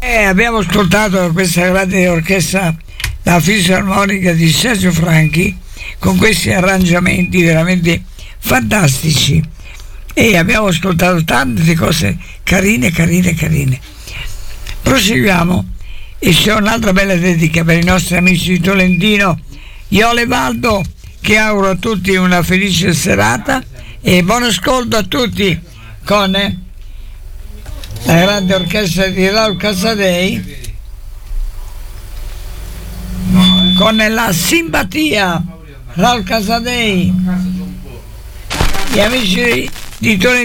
Abbiamo ascoltato questa grande orchestra, la Fisarmonica di Sergio Franchi, con questi arrangiamenti veramente fantastici, e abbiamo ascoltato tante cose carine. Proseguiamo, e c'è un'altra bella dedica per i nostri amici di Tolentino, Iole Valdo, che auguro a tutti una felice serata e buon ascolto a tutti con la grande orchestra di Raul Casadei, con la simpatia Raul Casadei. Gli amici di Tolentino